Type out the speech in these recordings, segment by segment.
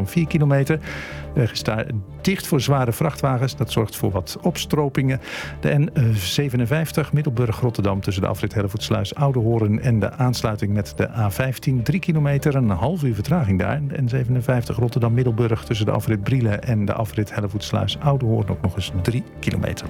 van 4 kilometer. De weg is daar dicht voor zware vrachtwagens. Dat zorgt voor wat opstropingen. De N57 Middelburg-Rotterdam tussen de afrit Hellevoetsluis Oudehoorn en de aansluiting met de A15 3 kilometer. Een half uur vertraging daar. De N57 Rotterdam-Middelburg tussen de afrit Brielen en de afrit Hellevoetsluis Oudehoorn ook nog eens 3 kilometer.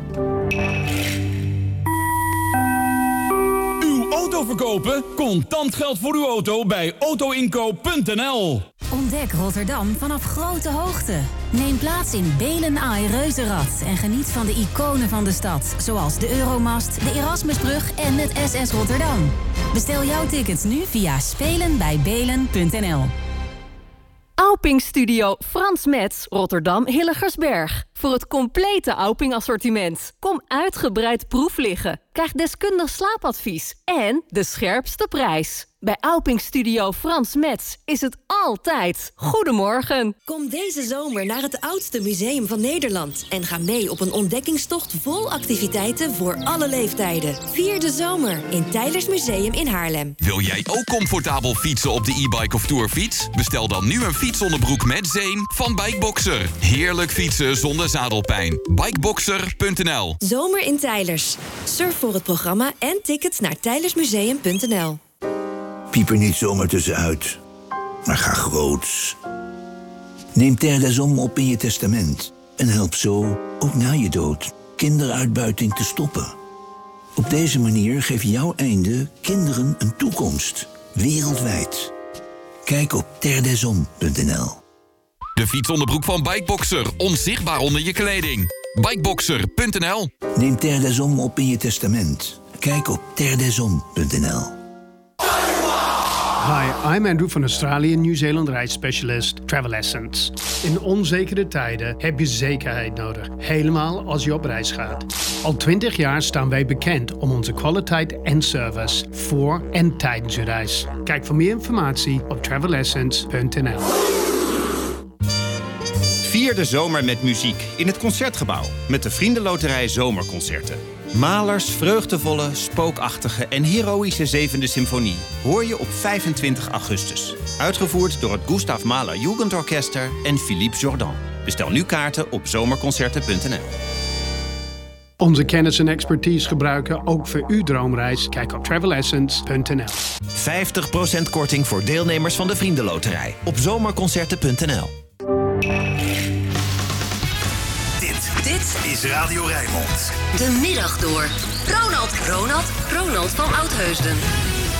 Auto verkopen? Contant geld voor uw auto bij autoinkoop.nl. Ontdek Rotterdam vanaf grote hoogte. Neem plaats in Belen Ai Reuzenrad en geniet van de iconen van de stad, zoals de Euromast, de Erasmusbrug en het SS Rotterdam. Bestel jouw tickets nu via spelenbijbelen.nl. Auping Studio Frans Metz, Rotterdam Hilligersberg. Voor het complete Auping assortiment. Kom uitgebreid proef liggen. Krijg deskundig slaapadvies en de scherpste prijs. Bij Auping Studio Frans Metz is het altijd goedemorgen. Kom deze zomer naar het oudste museum van Nederland en ga mee op een ontdekkingstocht vol activiteiten voor alle leeftijden. Vier de zomer in Teylers Museum in Haarlem. Wil jij ook comfortabel fietsen op de e-bike of tourfiets? Bestel dan nu een fietsonderbroek met zeem van Bikeboxer. Heerlijk fietsen zonder zadelpijn. Bikeboxer.nl. Zomer in Teylers. Surf voor het programma en tickets naar teylersmuseum.nl. Piep er niet zomaar tussenuit, maar ga groots. Neem Terre des Hommes op in je testament en help zo, ook na je dood, kinderuitbuiting te stoppen. Op deze manier geef jouw einde kinderen een toekomst, wereldwijd. Kijk op terredeshommes.nl. De fietsonderbroek van Bikeboxer, onzichtbaar onder je kleding. Bikeboxer.nl. Neem Terre des Hommes op in je testament. Kijk op terredeshommes.nl. Hi, I'm Andrew van Australië Nieuw-Zeeland reisspecialist Travel Essence. In onzekere tijden heb je zekerheid nodig, helemaal als je op reis gaat. Al 20 jaar staan wij bekend om onze kwaliteit en service voor en tijdens je reis. Kijk voor meer informatie op travelessence.nl. Vier de zomer met muziek in het Concertgebouw met de Vriendenloterij Zomerconcerten. Mahlers vreugdevolle, spookachtige en heroïsche zevende symfonie hoor je op 25 augustus. Uitgevoerd door het Gustav Mahler Jugendorchester en Philippe Jordan. Bestel nu kaarten op zomerconcerten.nl. Onze kennis en expertise gebruiken ook voor uw droomreis. Kijk op travelessence.nl. 50% korting voor deelnemers van de Vriendenloterij op zomerconcerten.nl. Dit is Radio Rijnmond. De middag door. Ronald van Oudheusden.